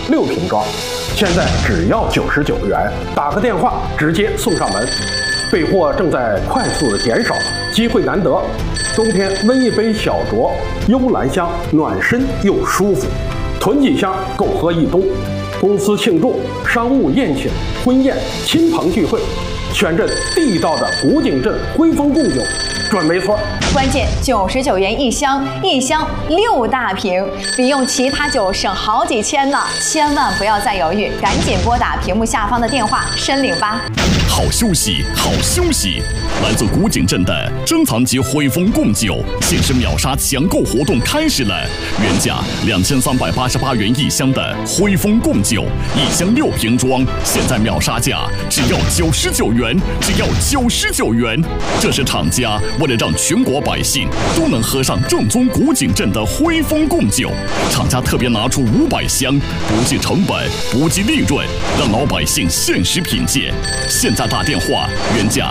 6瓶装，现在只要99元，打个电话直接送上门。备货正在快速的减少，机会难得。冬天温一杯小酌，幽兰香，暖身又舒服，囤几箱够喝一冬。公司庆祝、商务宴请、婚宴、亲朋聚会，选镇地道的古井镇徽风贡酒，准没错。 关键99元一箱，一箱6大瓶，比用其他酒省好几千呢！千万不要再犹豫，赶紧拨打屏幕下方的电话申领吧。 好休息，好休息！来自古井镇的珍藏级徽风贡酒限时秒杀抢购活动开始了，原价2388元一箱的徽风贡酒，一箱6瓶装，现在秒杀价只要99元，只要99元。这是厂家为了让全国百姓都能喝上正宗古井镇的徽风贡酒，厂家特别拿出500箱，不计成本，不计利润，让老百姓限时品鉴。现在打电话，原价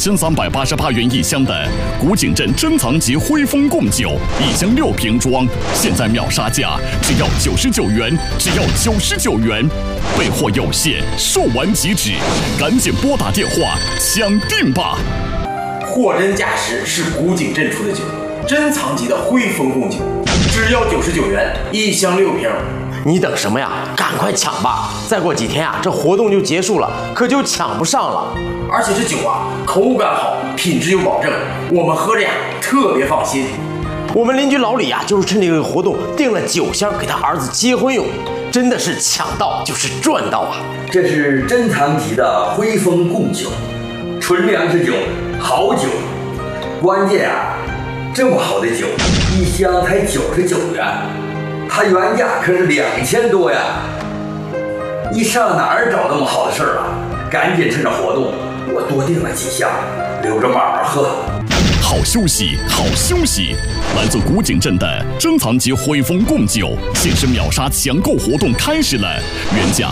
2388元一箱的古井镇珍藏级徽风贡酒，一箱6瓶装，现在秒杀价只要99元，只要99元。备货有限，售完即止，赶紧拨打电话抢订吧！ 货真价实是古井镇出的酒，珍藏级的徽风贡酒，只要99元，一箱6瓶。 你等什么呀？赶快抢吧！再过几天啊，这活动就结束了，可就抢不上了。 而且这酒啊，口感好，品质有保证，我们喝着呀特别放心。 我们邻居老李呀，就是趁这个活动订了9箱给他儿子结婚用，真的是抢到就是赚到啊！ 这是珍藏级的徽风贡酒，纯粮食酒，好酒。关键啊，这么好的酒，一箱才99元。它原价可是2000多呀！你上哪儿找那么好的事儿啊？赶紧趁着活动，我多订了几箱，留着慢慢喝。 好休息，好休息！来自古井镇的珍藏级徽风贡酒限时秒杀抢购活动开始了，原价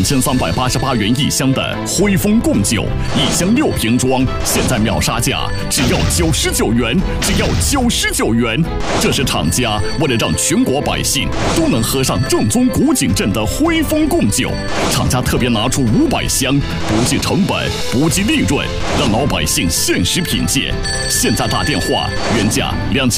2388元一箱的徽风贡酒，一箱6瓶装，现在秒杀价只要99元，只要99元。这是厂家为了让全国百姓都能喝上正宗古井镇的徽风贡酒，厂家特别拿出500箱，不计成本，不计利润，让老百姓限时品鉴。现在打电话，原价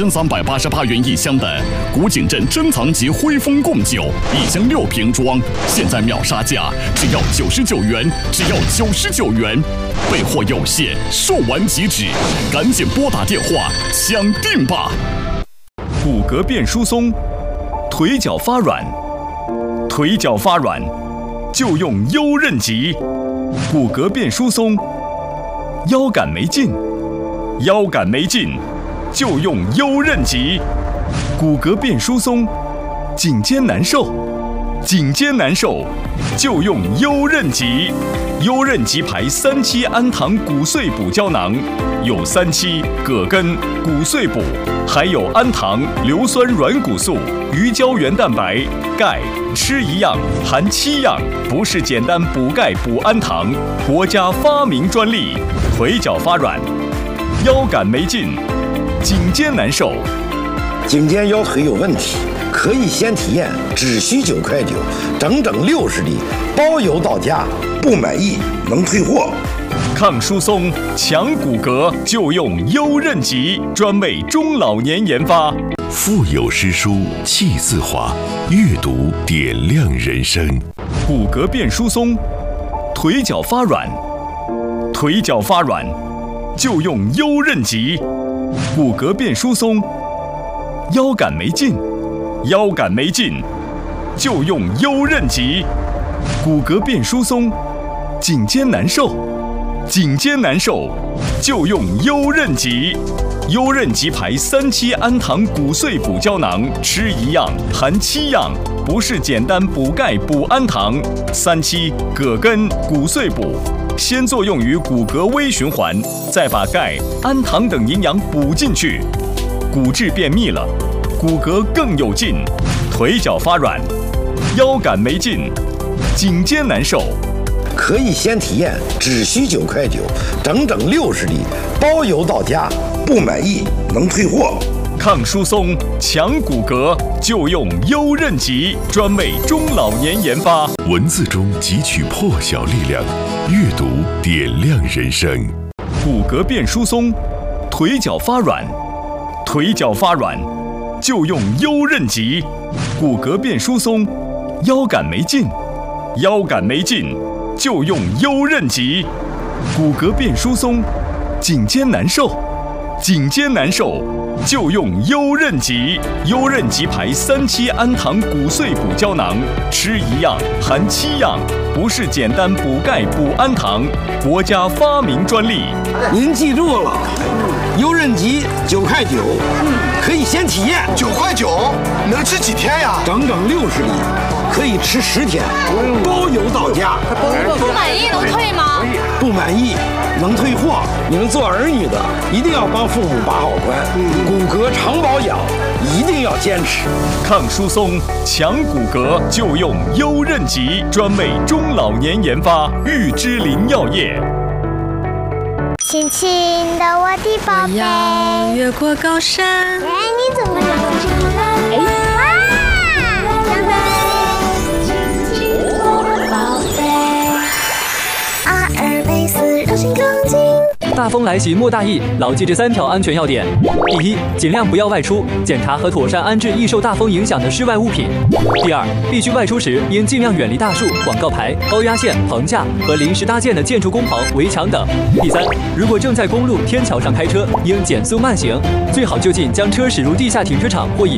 2388元一箱的古井镇珍藏级徽风贡酒，一箱6瓶装，现在秒杀价只要99元，只要99元。备货有限，售完即止，赶紧拨打电话抢订吧！ 骨骼变疏松，腿脚发软，腿脚发软就用优韧极。骨骼变疏松，腰杆没劲，腰杆没劲就用优韧极。骨骼变疏松，颈肩难受，颈肩难受就用优韧极。优韧极牌3期氨糖骨碎补胶囊，有3期、葛根、骨碎补，还有氨糖、硫酸软骨素、鱼胶原蛋白、钙，吃一样含7样，不是简单补钙补氨糖，国家发明专利。腿脚发软，腰杆没劲，颈肩难受， 颈肩腰腿有问题，可以先体验，只需9块9，整整60粒，包邮到家，不满意能退货。 抗疏松、强骨骼就用优韧极，专为中老年研发。 腹有诗书气自华，阅读点亮人生。 骨骼变疏松，腿脚发软，腿脚发软就用优韧极。骨骼变疏松，腰杆没劲，腰杆没劲就用优韧极。骨骼变疏松，颈肩难受，颈肩难受就用优韧极。优韧极牌3期氨糖骨碎补胶囊，吃一样含7样，不是简单补钙补氨糖。3期、葛根、骨碎补，先作用于骨骼微循环，再把钙、氨糖等营养补进去，骨质变密了，骨骼更有劲。腿脚发软，腰杆没劲，颈肩难受， 可以先体验，只需9块9，整整60粒，包邮到家，不满意能退货。 抗疏松、强骨骼，就用优韧极，专为中老年研发。 文字中汲取破晓力量，阅读点亮人生。 骨骼变疏松，腿脚发软，腿脚发软，就用优韧极。骨骼变疏松，腰杆没劲，腰杆没劲，就用优韧极。骨骼变疏松，颈肩难受，颈肩难受，就用优韧极。优韧极牌37氨糖骨碎补胶囊，吃一样含7样，不是简单补钙补氨糖，国家发明专利。 您记住了，优韧极9.9块，可以先体验。 9.9块，能吃几天呀？ 整整60粒，可以吃10天，包邮到家。 不满意能退吗？ 不满意能退货。你们做儿女的一定要帮父母把好关，骨骼常保养一定要坚持。 抗疏松、强骨骼，就用优韧极，专为中老年研发，玉芝林药业。 亲亲的我的宝贝， 要越过高山。 哎，你怎么长这么大？哇！亲亲我的宝贝，阿尔卑斯让心更近。 大风来袭莫大意，牢记这3条安全要点：第一，尽量不要外出，检查和妥善安置易受大风影响的室外物品；第二，必须外出时应尽量远离大树、广告牌、高压线、棚架和临时搭建的建筑工棚、围墙等；第三，如果正在公路、天桥上开车，应减速慢行，最好就近将车驶入地下停车场或